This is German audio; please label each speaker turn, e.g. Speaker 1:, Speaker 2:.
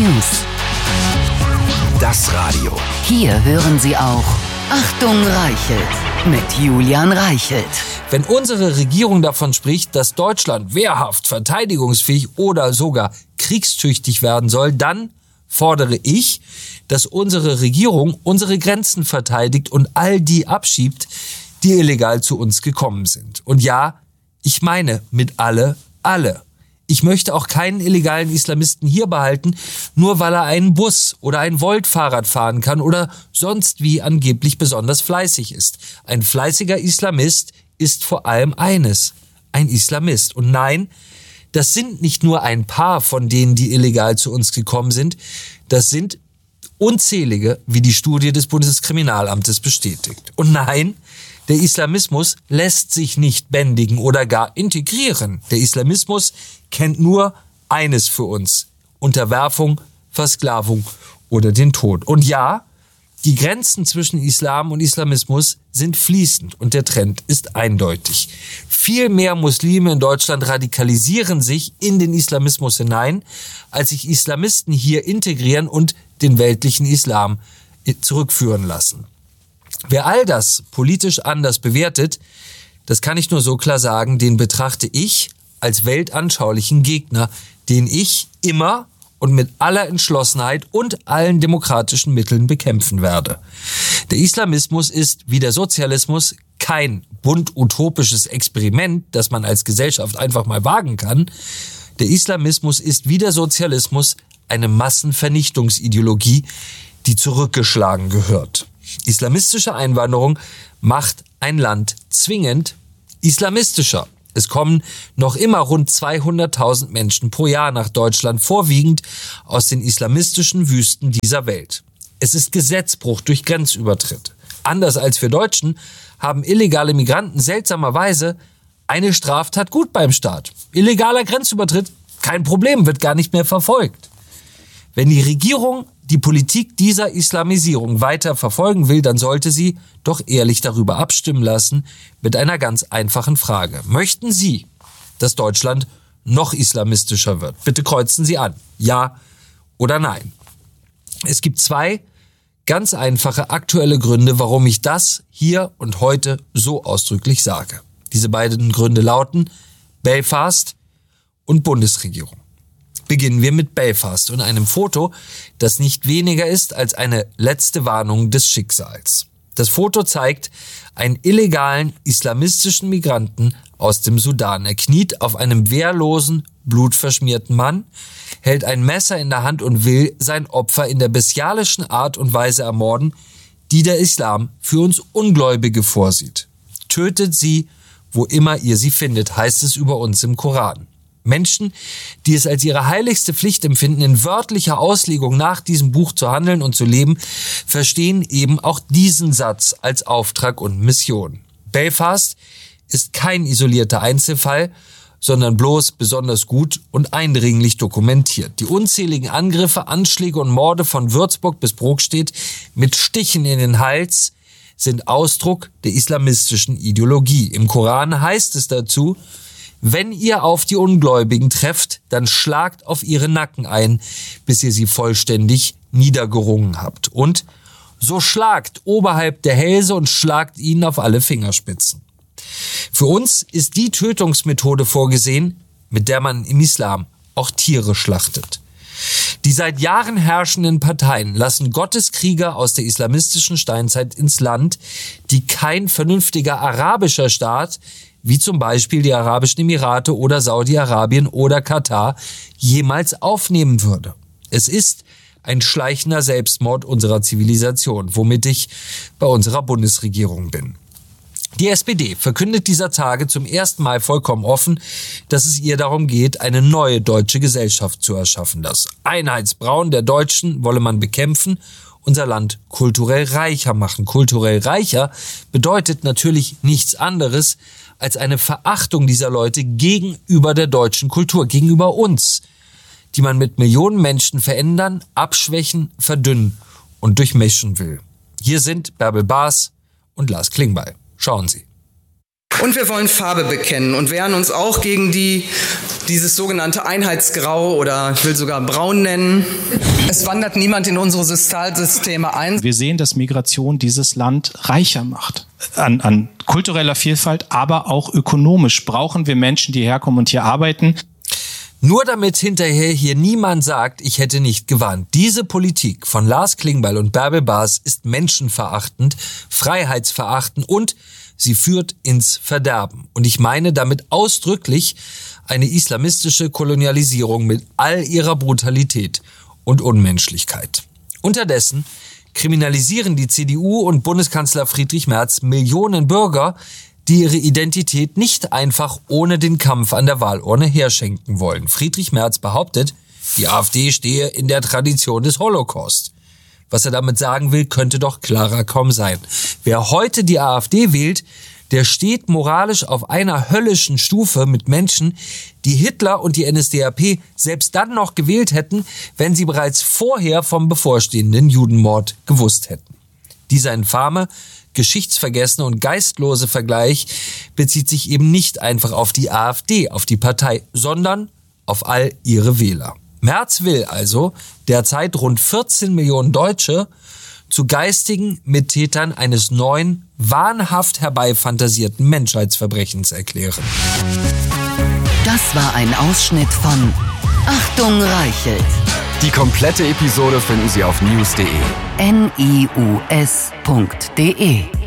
Speaker 1: News.
Speaker 2: Das Radio.
Speaker 1: Hier hören Sie auch Achtung Reichelt mit Julian Reichelt.
Speaker 3: Wenn unsere Regierung davon spricht, dass Deutschland wehrhaft, verteidigungsfähig oder sogar kriegstüchtig werden soll, dann fordere ich, dass unsere Regierung unsere Grenzen verteidigt und all die abschiebt, die illegal zu uns gekommen sind. Und ja, ich meine mit alle. Ich möchte auch keinen illegalen Islamisten hier behalten, nur weil er einen Bus oder ein Volt-Fahrrad fahren kann oder sonst wie angeblich besonders fleißig ist. Ein fleißiger Islamist ist vor allem eines: ein Islamist. Und nein, das sind nicht nur ein paar von denen, die illegal zu uns gekommen sind. Das sind unzählige, wie die Studie des Bundeskriminalamtes bestätigt. Und nein, der Islamismus lässt sich nicht bändigen oder gar integrieren. Der Islamismus kennt nur eines für uns: Unterwerfung, Versklavung oder den Tod. Und ja, die Grenzen zwischen Islam und Islamismus sind fließend und der Trend ist eindeutig. Viel mehr Muslime in Deutschland radikalisieren sich in den Islamismus hinein, als sich Islamisten hier integrieren und den weltlichen Islam zurückführen lassen. Wer all das politisch anders bewertet, das kann ich nur so klar sagen, den betrachte ich als weltanschaulichen Gegner, den ich immer und mit aller Entschlossenheit und allen demokratischen Mitteln bekämpfen werde. Der Islamismus ist, wie der Sozialismus, kein bunt utopisches Experiment, das man als Gesellschaft einfach mal wagen kann. Der Islamismus ist, wie der Sozialismus, eine Massenvernichtungsideologie, die zurückgeschlagen gehört. Islamistische Einwanderung macht ein Land zwingend islamistischer. Es kommen noch immer rund 200.000 Menschen pro Jahr nach Deutschland, vorwiegend aus den islamistischen Wüsten dieser Welt. Es ist Gesetzbruch durch Grenzübertritt. Anders als wir Deutschen haben illegale Migranten seltsamerweise eine Straftat gut beim Staat. Illegaler Grenzübertritt, kein Problem, wird gar nicht mehr verfolgt. Wenn die Regierung die Politik dieser Islamisierung weiter verfolgen will, dann sollte sie doch ehrlich darüber abstimmen lassen mit einer ganz einfachen Frage: Möchten Sie, dass Deutschland noch islamistischer wird? Bitte kreuzen Sie an. Ja oder nein. Es gibt zwei ganz einfache aktuelle Gründe, warum ich das hier und heute so ausdrücklich sage. Diese beiden Gründe lauten Belfast und Bundesregierung. Beginnen wir mit Belfast und einem Foto, das nicht weniger ist als eine letzte Warnung des Schicksals. Das Foto zeigt einen illegalen islamistischen Migranten aus dem Sudan. Er kniet auf einem wehrlosen, blutverschmierten Mann, hält ein Messer in der Hand und will sein Opfer in der bestialischen Art und Weise ermorden, die der Islam für uns Ungläubige vorsieht. Tötet sie, wo immer ihr sie findet, heißt es über uns im Koran. Menschen, die es als ihre heiligste Pflicht empfinden, in wörtlicher Auslegung nach diesem Buch zu handeln und zu leben, verstehen eben auch diesen Satz als Auftrag und Mission. Belfast ist kein isolierter Einzelfall, sondern bloß besonders gut und eindringlich dokumentiert. Die unzähligen Angriffe, Anschläge und Morde von Würzburg bis Brokstedt mit Stichen in den Hals sind Ausdruck der islamistischen Ideologie. Im Koran heißt es dazu: Wenn ihr auf die Ungläubigen trefft, dann schlagt auf ihre Nacken ein, bis ihr sie vollständig niedergerungen habt. Und so schlagt oberhalb der Hälse und schlagt ihnen auf alle Fingerspitzen. Für uns ist die Tötungsmethode vorgesehen, mit der man im Islam auch Tiere schlachtet. Die seit Jahren herrschenden Parteien lassen Gotteskrieger aus der islamistischen Steinzeit ins Land, die kein vernünftiger arabischer Staat, wie zum Beispiel die Arabischen Emirate oder Saudi-Arabien oder Katar, jemals aufnehmen würde. Es ist ein schleichender Selbstmord unserer Zivilisation, womit ich bei unserer Bundesregierung bin. Die SPD verkündet dieser Tage zum ersten Mal vollkommen offen, dass es ihr darum geht, eine neue deutsche Gesellschaft zu erschaffen. Das Einheitsbrauen der Deutschen wolle man bekämpfen, unser Land kulturell reicher machen. Kulturell reicher bedeutet natürlich nichts anderes als eine Verachtung dieser Leute gegenüber der deutschen Kultur, gegenüber uns, die man mit Millionen Menschen verändern, abschwächen, verdünnen und durchmischen will. Hier sind Bärbel Baas und Lars Klingbeil. Schauen Sie.
Speaker 2: Und wir wollen Farbe bekennen und wehren uns auch gegen dieses sogenannte Einheitsgrau oder ich will sogar braun nennen. Es wandert niemand in unsere Sozialsysteme ein.
Speaker 4: Wir sehen, dass Migration dieses Land reicher macht. An kultureller Vielfalt, aber auch ökonomisch brauchen wir Menschen, die herkommen und hier arbeiten.
Speaker 3: Nur damit hinterher hier niemand sagt, ich hätte nicht gewarnt. Diese Politik von Lars Klingbeil und Bärbel Bas ist menschenverachtend, freiheitsverachtend und sie führt ins Verderben. Und ich meine damit ausdrücklich eine islamistische Kolonialisierung mit all ihrer Brutalität und Unmenschlichkeit. Unterdessen kriminalisieren die CDU und Bundeskanzler Friedrich Merz Millionen Bürger, die ihre Identität nicht einfach ohne den Kampf an der Wahlurne herschenken wollen. Friedrich Merz behauptet, die AfD stehe in der Tradition des Holocaust. Was er damit sagen will, könnte doch klarer kaum sein. Wer heute die AfD wählt, der steht moralisch auf einer höllischen Stufe mit Menschen, die Hitler und die NSDAP selbst dann noch gewählt hätten, wenn sie bereits vorher vom bevorstehenden Judenmord gewusst hätten. Dieser infame, geschichtsvergessene und geistlose Vergleich bezieht sich eben nicht einfach auf die AfD, auf die Partei, sondern auf all ihre Wähler. Merz will also derzeit rund 14 Millionen Deutsche zu geistigen Mittätern eines neuen, wahnhaft herbeifantasierten Menschheitsverbrechens erklären.
Speaker 1: Das war ein Ausschnitt von Achtung Reichelt.
Speaker 5: Die komplette Episode finden Sie auf news.de.
Speaker 1: NIUS.de